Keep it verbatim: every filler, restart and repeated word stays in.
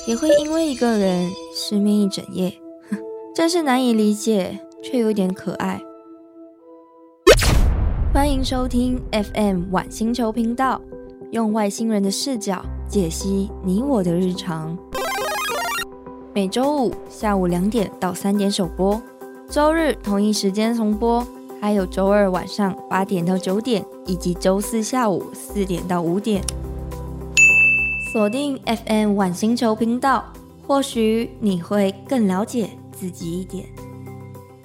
也会因为一个人失眠一整夜，真是难以理解，却有点可爱。欢迎收听 F M 晚星球频道，用外星人的视角解析你我的日常。每周五下午两点到三点首播，周日同一时间重播，还有周二晚上八点到九点，以及周四下午四点到五点。锁定 F M 晚星球频道，或许你会更了解自己一点。